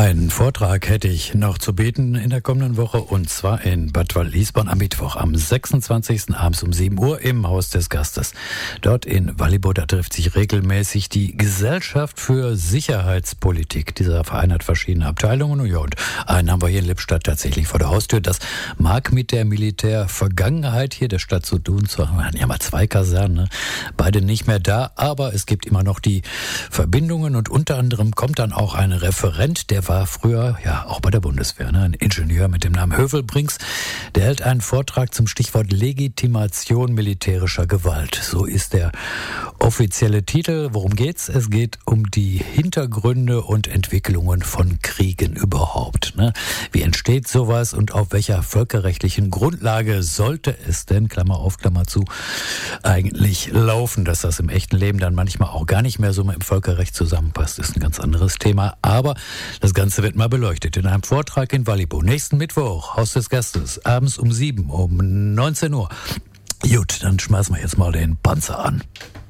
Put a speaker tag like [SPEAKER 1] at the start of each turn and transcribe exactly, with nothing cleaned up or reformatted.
[SPEAKER 1] Einen Vortrag hätte ich noch zu bieten in der kommenden Woche, und zwar in Bad Waldliesborn am Mittwoch, am sechsundzwanzigsten abends um sieben Uhr im Haus des Gastes. Dort in Wallibo, da trifft sich regelmäßig die Gesellschaft für Sicherheitspolitik. Dieser Verein hat verschiedene Abteilungen, ja, und einen haben wir hier in Lippstadt tatsächlich vor der Haustür. Das mag mit der Militärvergangenheit hier der Stadt zu tun, zu haben. Wir hatten ja mal zwei Kasernen, ne? Beide nicht mehr da, aber es gibt immer noch die Verbindungen, und unter anderem kommt dann auch ein Referent, der war früher ja auch bei der Bundeswehr, ne? Ein Ingenieur mit dem Namen Hövelbrinks. Der hält einen Vortrag zum Stichwort Legitimation militärischer Gewalt. So ist der offizielle Titel. Worum geht's? Es geht um die Hintergründe und Entwicklungen von Kriegen überhaupt, ne? Wie entsteht sowas und auf welcher völkerrechtlichen Grundlage sollte es denn, Klammer auf, Klammer zu, eigentlich laufen? Dass das im echten Leben dann manchmal auch gar nicht mehr so mit dem Völkerrecht zusammenpasst, ist ein ganz anderes Thema. Aber das Ganze wird mal beleuchtet in einem Vortrag in Wallibo. Nächsten Mittwoch, Haus des Gastes, abends um sieben, um neunzehn Uhr. Gut, dann schmeißen wir jetzt mal den Panzer an.